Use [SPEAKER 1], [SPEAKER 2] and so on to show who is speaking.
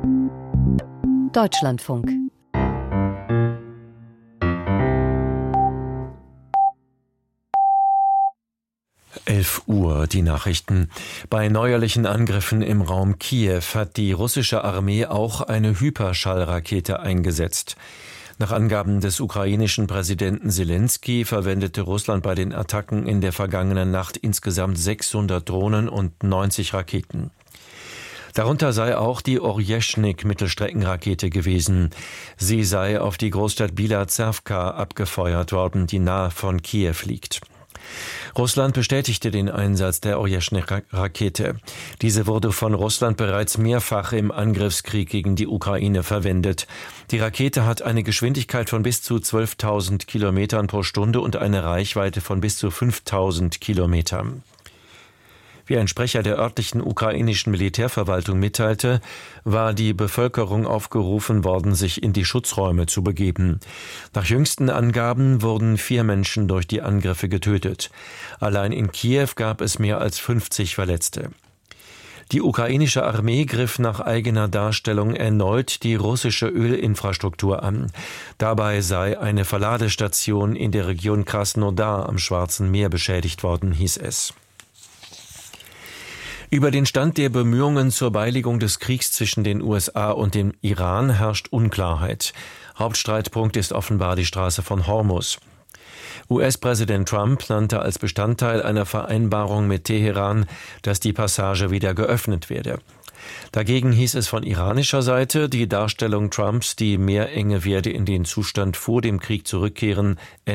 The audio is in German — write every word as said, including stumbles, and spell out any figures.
[SPEAKER 1] Deutschlandfunk.
[SPEAKER 2] elf Uhr, die Nachrichten. Bei neuerlichen Angriffen im Raum Kiew hat die russische Armee auch eine Hyperschallrakete eingesetzt. Nach Angaben des ukrainischen Präsidenten Selenskyj verwendete Russland bei den Attacken in der vergangenen Nacht insgesamt sechshundert Drohnen und neunzig Raketen. Darunter sei auch die Orjeschnik-Mittelstreckenrakete gewesen. Sie sei auf die Großstadt Bila-Zerwka abgefeuert worden, die nahe von Kiew liegt. Russland bestätigte den Einsatz der Orjeschnik-Rakete. Diese wurde von Russland bereits mehrfach im Angriffskrieg gegen die Ukraine verwendet. Die Rakete hat eine Geschwindigkeit von bis zu zwölftausend Kilometern pro Stunde und eine Reichweite von bis zu fünftausend Kilometern. Wie ein Sprecher der örtlichen ukrainischen Militärverwaltung mitteilte, war die Bevölkerung aufgerufen worden, sich in die Schutzräume zu begeben. Nach jüngsten Angaben wurden vier Menschen durch die Angriffe getötet. Allein in Kiew gab es mehr als fünfzig Verletzte. Die ukrainische Armee griff nach eigener Darstellung erneut die russische Ölinfrastruktur an. Dabei sei eine Verladestation in der Region Krasnodar am Schwarzen Meer beschädigt worden, hieß es. Über den Stand der Bemühungen zur Beilegung des Kriegs zwischen den U S A und dem Iran herrscht Unklarheit. Hauptstreitpunkt ist offenbar die Straße von Hormuz. U S-Präsident Trump nannte als Bestandteil einer Vereinbarung mit Teheran, dass die Passage wieder geöffnet werde. Dagegen hieß es von iranischer Seite, die Darstellung Trumps, die Meerenge werde in den Zustand vor dem Krieg zurückkehren,